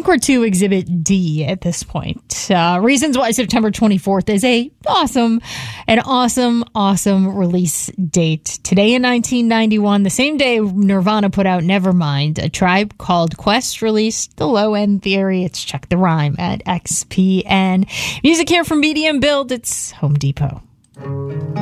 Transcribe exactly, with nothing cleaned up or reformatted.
think we're to Exhibit D at this point. Uh, reasons why September twenty-fourth is a awesome, an awesome, awesome release date. Today in nineteen ninety-one, the same day Nirvana put out Nevermind, A Tribe Called Quest released The Low End Theory. It's Check the Rhyme at X P N. Music here from B D M Build. It's Home Depot.